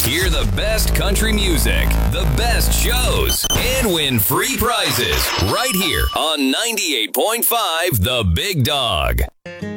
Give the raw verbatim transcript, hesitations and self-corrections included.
Hear the best country music, the best shows, and win free prizes right here on ninety-eight point five The Big Dog.